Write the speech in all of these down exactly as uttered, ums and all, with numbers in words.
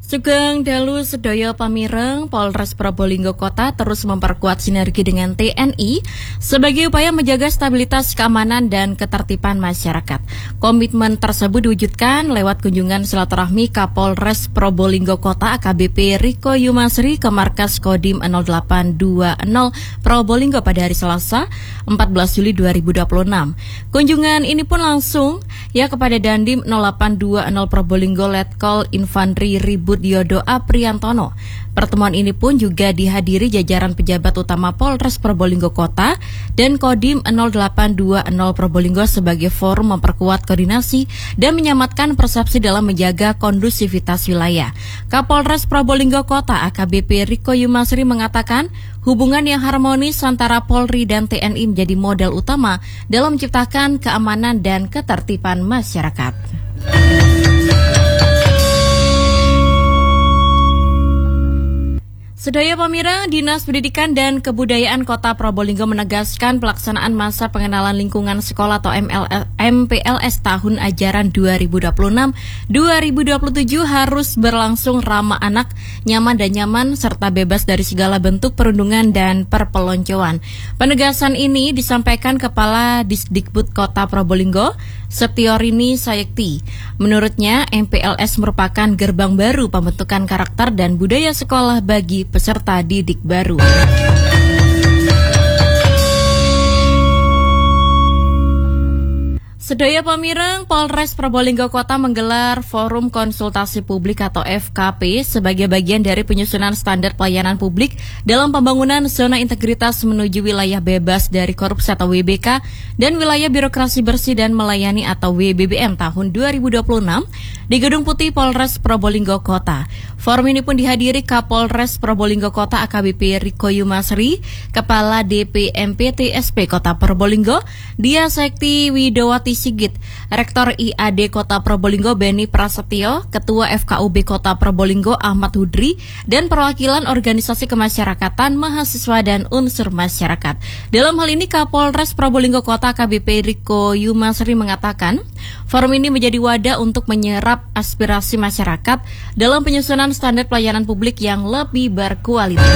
Sugeng dalu sedaya pamireng, Polres Probolinggo Kota terus memperkuat sinergi dengan T N I sebagai upaya menjaga stabilitas keamanan dan ketertiban masyarakat. Komitmen tersebut diwujudkan lewat kunjungan silaturahmi Kapolres Probolinggo Kota A K B P Riko Yumasri ke markas Kodim nol delapan dua nol Probolinggo pada hari Selasa empat belas Juli dua ribu dua puluh enam. Kunjungan ini pun langsung ya kepada Dandim nol delapan dua nol Probolinggo Letkol Infantri Ribut Yodo Apriantono. Pertemuan ini pun juga dihadiri jajaran pejabat utama Polres Probolinggo Kota dan Kodim nol delapan dua nol Probolinggo sebagai forum memperkuat koordinasi dan menyamatkan persepsi dalam menjaga kondusivitas wilayah. Kapolres Probolinggo Kota A K B P Riko Yumasri mengatakan hubungan yang harmonis antara Polri dan T N I menjadi modal utama dalam menciptakan keamanan dan ketertiban masyarakat. Sedaya pamireng, Dinas Pendidikan dan Kebudayaan Kota Probolinggo menegaskan pelaksanaan masa pengenalan lingkungan sekolah atau M P L S tahun ajaran dua ribu dua puluh enam dua ribu dua puluh tujuh harus berlangsung ramah anak, nyaman dan nyaman, serta bebas dari segala bentuk perundungan dan perpeloncoan. Penegasan ini disampaikan Kepala Disdikbud Kota Probolinggo, Setiorini Sayekti. Menurutnya, M P L S merupakan gerbang baru pembentukan karakter dan budaya sekolah bagi peserta didik baru. Sedaya pamireng, Polres Probolinggo Kota menggelar Forum Konsultasi Publik atau F K P sebagai bagian dari penyusunan standar pelayanan publik dalam pembangunan zona integritas menuju wilayah bebas dari korupsi atau W B K dan wilayah birokrasi bersih dan melayani atau W B B M tahun dua ribu dua puluh enam di Gedung Putih Polres Probolinggo Kota. Forum ini pun dihadiri Kapolres Probolinggo Kota A K B P Riko Yumasri, Kepala D P M P T S P Kota Probolinggo, Dia Sekti Widowati Sigit, Rektor I A D Kota Probolinggo Beni Prasetyo, Ketua F K U B Kota Probolinggo Ahmad Hudri, dan perwakilan organisasi kemasyarakatan, mahasiswa, dan unsur masyarakat. Dalam hal ini Kapolres Probolinggo Kota A K B P Riko Yumasri mengatakan, forum ini menjadi wadah untuk menyerap aspirasi masyarakat dalam penyusunan standar pelayanan publik yang lebih berkualitas.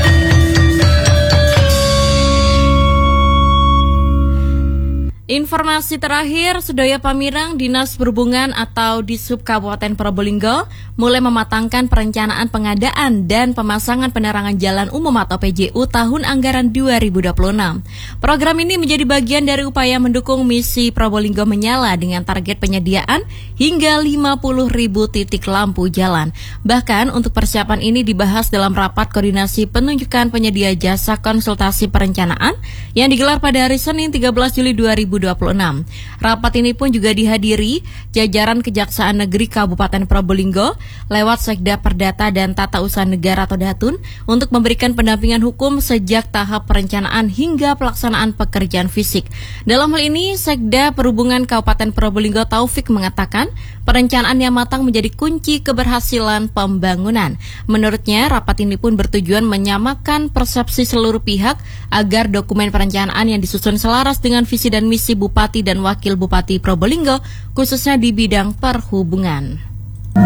Informasi terakhir, sedaya pamireng, Dinas Perhubungan atau Dishub Kabupaten Probolinggo mulai mematangkan perencanaan pengadaan dan pemasangan penerangan jalan umum atau P J U tahun anggaran dua ribu dua puluh enam. Program ini menjadi bagian dari upaya mendukung misi Probolinggo Menyala dengan target penyediaan hingga lima puluh ribu titik lampu jalan. Bahkan untuk persiapan ini dibahas dalam rapat koordinasi penunjukan penyedia jasa konsultasi perencanaan yang digelar pada hari Senin tiga belas Juli dua ribu dua puluh enam. Rapat ini pun juga dihadiri jajaran Kejaksaan Negeri Kabupaten Probolinggo lewat Sekda Perdata dan Tata Usaha Negara atau Datun untuk memberikan pendampingan hukum sejak tahap perencanaan hingga pelaksanaan pekerjaan fisik. Dalam hal ini, Sekda Perhubungan Kabupaten Probolinggo Taufik mengatakan perencanaan yang matang menjadi kunci keberhasilan pembangunan. Menurutnya, rapat ini pun bertujuan menyamakan persepsi seluruh pihak agar dokumen perencanaan yang disusun selaras dengan visi dan misi Bupati dan Wakil Bupati Probolinggo, khususnya di bidang perhubungan.